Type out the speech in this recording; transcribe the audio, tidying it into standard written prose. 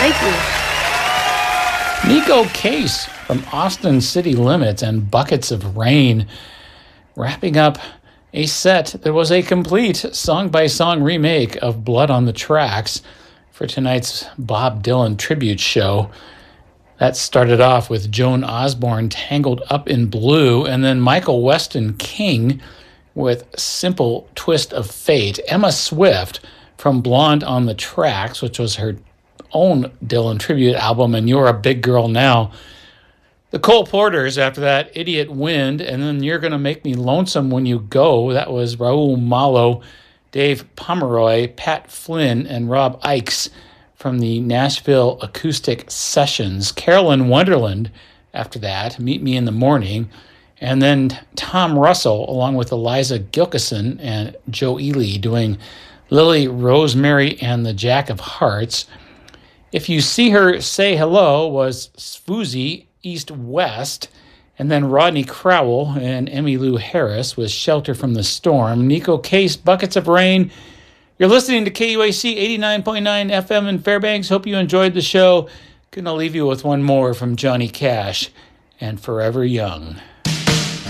Thank you. Neko Case from Austin City Limits and Buckets of Rain, wrapping up a set that was a complete song-by-song remake of Blood on the Tracks for tonight's Bob Dylan tribute show. That started off with Joan Osborne, Tangled Up in Blue, and then Michael Weston King with Simple Twist of Fate. Emma Swift from Blonde on the Tracks, which was her own Dylan tribute album, and You're a Big Girl Now. The Cole Porters, after that, Idiot Wind, and then You're Gonna Make Me Lonesome When You Go. That was Raul Malo, Dave Pomeroy, Pat Flynn, and Rob Ikes from the Nashville Acoustic Sessions. Carolyn Wonderland, after that, Meet Me in the Morning, and then Tom Russell, along with Eliza Gilkison and Joe Ely, doing Lily Rosemary and the Jack of Hearts. If You See Her, Say Hello was Swoozie East West, and then Rodney Crowell and Emmylou Harris with Shelter from the Storm. Neko Case, Buckets of Rain. You're listening to KUAC 89.9 FM in Fairbanks. Hope you enjoyed the show. Gonna leave you with one more from Johnny Cash and Forever Young.